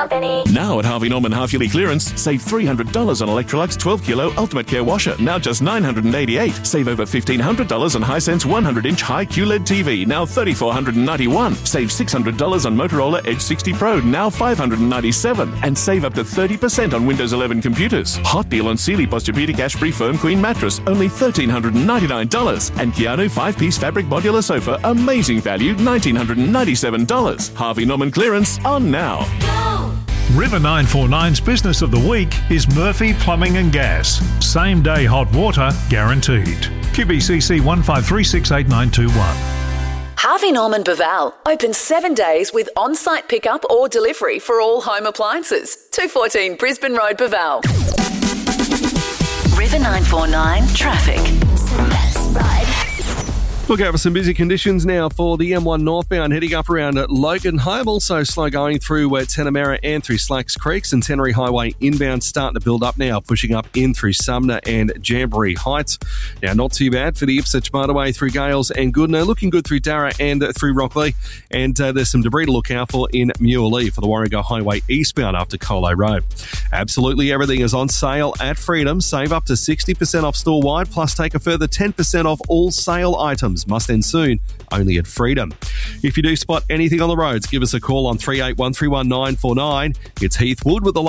Company. Now at Harvey Norman half-yearly clearance, save $300 on Electrolux 12-kilo Ultimate Care washer, now just $988. Save over $1,500 on Hisense 100-inch high QLED TV, now $3,491. Save $600 on Motorola Edge 60 Pro, now $597. And save up to 30% on Windows 11 computers. Hot deal on Sealy Posturepedic Ash-Free Firm Queen mattress, only $1,399. And Keanu 5-piece fabric modular sofa, amazing value, $1,997. Harvey Norman clearance on now. River 949's Business of the Week is Murphy Plumbing and Gas. Same day hot water guaranteed. QBCC 15368921. Harvey Norman Baval, open 7 days with on-site pickup or delivery for all home appliances. 214 Brisbane Road, Baval. River 949 traffic. Best ride. Look out for some busy conditions now for the M1 northbound heading up around Logan Home. Also slow going through Tenamara and through Slacks Creek. Centenary Highway inbound starting to build up now, pushing up in through Sumner and Jamboree Heights. Now not too bad for the Ipswich motorway through Gales and Goodno. Looking good through Darra and through Rockley. And there's some debris to look out for in Muirlee for the Warrego Highway eastbound after Colo Road. Absolutely everything is on sale at Freedom. Save up to 60% off store-wide, plus take a further 10% off all sale items. Must end soon, only at Freedom. If you do spot anything on the roads, give us a call on 38131949. It's Heath Wood with the